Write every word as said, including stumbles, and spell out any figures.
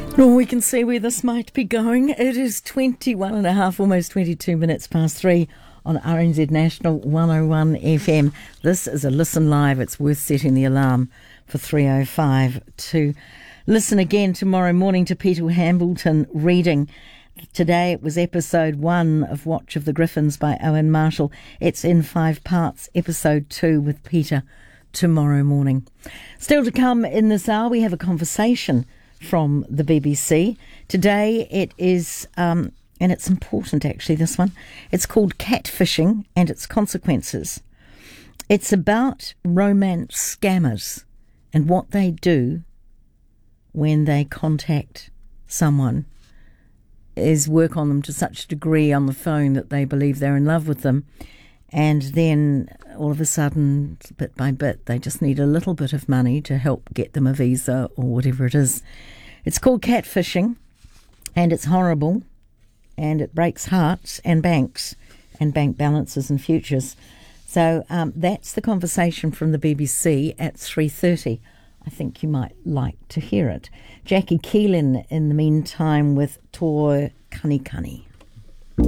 Well, we can see where this might be going. It is twenty-one and a half, almost twenty-two minutes past three on R N Z National one oh one F M. This is a Listen Live. It's worth setting the alarm for three oh five to listen again tomorrow morning to Peter Hambleton reading. Today it was episode one of Watch of the Griffins by Owen Marshall. It's in five parts. Episode two with Peter tomorrow morning. Still to come in this hour, we have a conversation from the B B C. Today it is, um, and it's important actually, this one. It's called Catfishing and Its Consequences. It's about romance scammers and what they do when they contact someone, is work on them to such a degree on the phone that they believe they're in love with them. And then all of a sudden, bit by bit, they just need a little bit of money to help get them a visa or whatever it is. It's called catfishing, and it's horrible, and it breaks hearts and banks and bank balances and futures. So um, that's the conversation from the B B C at three thirty. I think you might like to hear it. Jackie Keelan in the meantime with Tō Kanikani.